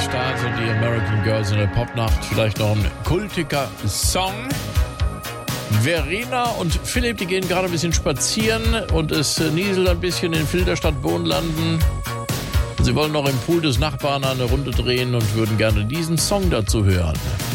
Start sind die American Girls in der Popnacht. Vielleicht noch ein kultiger Song. Verena und Philipp, die gehen gerade ein bisschen spazieren und es nieselt ein bisschen in Filderstadt Wohnlanden. Sie wollen noch im Pool des Nachbarn eine Runde drehen und würden gerne diesen Song dazu hören.